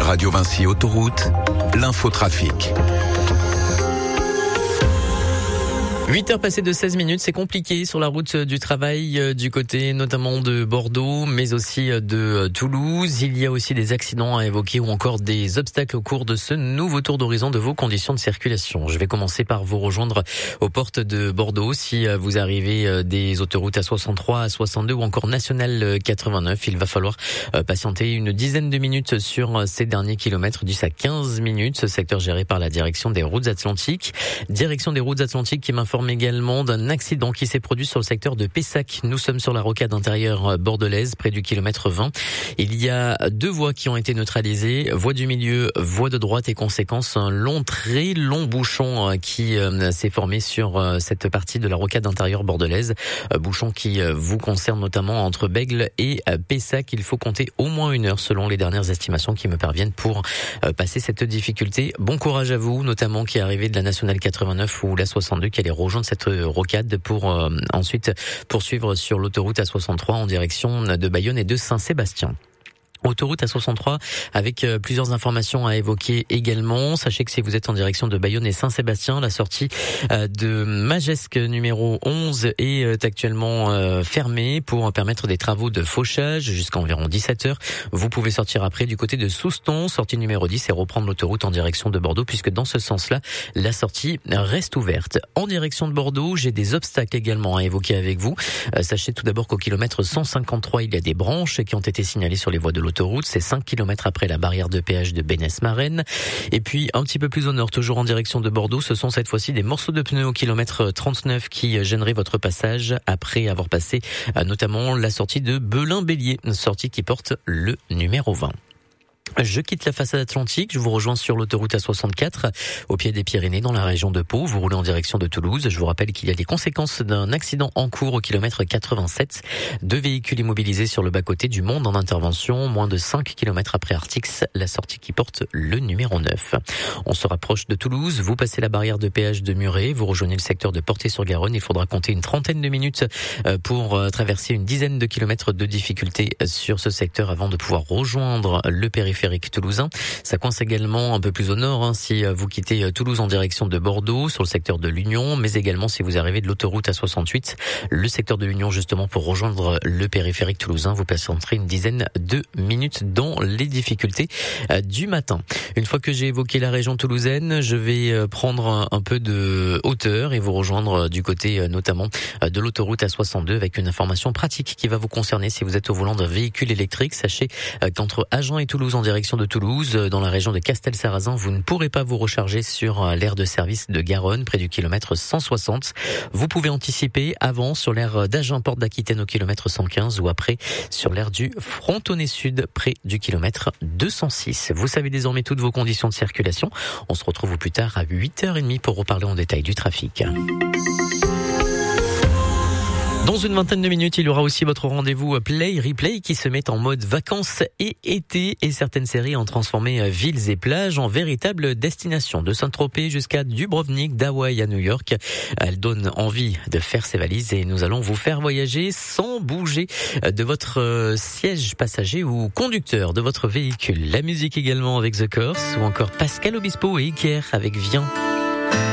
Radio Vinci Autoroute, l'infotrafic. 8h passées de 16 minutes, c'est compliqué sur la route du travail du côté notamment de Bordeaux, mais aussi de Toulouse. Il y a aussi des accidents à évoquer ou encore des obstacles au cours de ce nouveau tour d'horizon de vos conditions de circulation. Je vais commencer par vous rejoindre aux portes de Bordeaux. Si vous arrivez des autoroutes A63, A62 ou encore National 89, il va falloir patienter une dizaine de minutes sur ces derniers kilomètres, 10 à 15 minutes. Ce secteur géré par la direction des routes Atlantiques. Direction des routes Atlantiques qui m'informe également d'un accident qui s'est produit sur le secteur de Pessac. Nous sommes sur la rocade intérieure bordelaise, près du kilomètre 20. Il y a deux voies qui ont été neutralisées, voie du milieu, voie de droite et conséquence un très long bouchon qui s'est formé sur cette partie de la rocade intérieure bordelaise. Bouchon qui vous concerne notamment entre Bègles et Pessac. Il faut compter au moins 1 heure selon les dernières estimations qui me parviennent pour passer cette difficulté. Bon courage à vous, notamment qui est arrivé de la Nationale 89 ou la 62 qui allait rejoindre cette rocade pour ensuite poursuivre sur l'autoroute A63 en direction de Bayonne et de Saint-Sébastien. Autoroute A63 avec plusieurs informations à évoquer également. Sachez que si vous êtes en direction de Bayonne et Saint-Sébastien, la sortie de Magesque numéro 11 est actuellement fermée pour permettre des travaux de fauchage jusqu'à environ 17h. Vous pouvez sortir après du côté de Souston, sortie numéro 10 et reprendre l'autoroute en direction de Bordeaux puisque dans ce sens-là, la sortie reste ouverte. En direction de Bordeaux, j'ai des obstacles également à évoquer avec vous. Sachez tout d'abord qu'au kilomètre 153, il y a des branches qui ont été signalées sur les voies de l'autoroute, c'est 5 km après la barrière de péage de Bénesse-Marraine. Et puis un petit peu plus au nord, toujours en direction de Bordeaux, ce sont cette fois-ci des morceaux de pneus au kilomètre 39 qui gêneraient votre passage après avoir passé notamment la sortie de Belin-Bélier, une sortie qui porte le numéro 20. Je quitte la façade atlantique, je vous rejoins sur l'autoroute A64 au pied des Pyrénées dans la région de Pau. Vous roulez en direction de Toulouse. Je vous rappelle qu'il y a les conséquences d'un accident en cours au kilomètre 87. 2 véhicules immobilisés sur le bas-côté du Monde en intervention, moins de 5 km après Artix, la sortie qui porte le numéro 9. On se rapproche de Toulouse, vous passez la barrière de péage de Muret, vous rejoignez le secteur de Portée-sur-Garonne. Il faudra compter une trentaine de minutes pour traverser une dizaine de kilomètres de difficulté sur ce secteur avant de pouvoir rejoindre le périphérique toulousain. Ça coince également un peu plus au nord si vous quittez Toulouse en direction de Bordeaux sur le secteur de l'Union, mais également si vous arrivez de l'autoroute A68, le secteur de l'Union justement pour rejoindre le périphérique toulousain, vous patienterez une dizaine de minutes dans les difficultés du matin. Une fois que j'ai évoqué la région toulousaine, je vais prendre un peu de hauteur et vous rejoindre du côté notamment de l'autoroute A62 avec une information pratique qui va vous concerner si vous êtes au volant d'un véhicule électrique. Sachez qu'entre Agen et Toulouse en direction de Toulouse, dans la région de Castel-Sarrazin, vous ne pourrez pas vous recharger sur l'aire de service de Garonne, près du kilomètre 160. Vous pouvez anticiper avant sur l'aire d'Agen, porte d'Aquitaine au kilomètre 115 ou après sur l'aire du Frontonnet Sud, près du kilomètre 206. Vous savez désormais toutes vos conditions de circulation. On se retrouve plus tard à 8h30 pour reparler en détail du trafic. Dans une vingtaine de minutes, il y aura aussi votre rendez-vous Play Replay qui se met en mode vacances et été et certaines séries ont transformé villes et plages en véritables destinations. De Saint-Tropez jusqu'à Dubrovnik, d'Hawaï à New York. Elle donne envie de faire ses valises et nous allons vous faire voyager sans bouger de votre siège passager ou conducteur de votre véhicule. La musique également avec The Corrs ou encore Pascal Obispo et Iker avec Viens.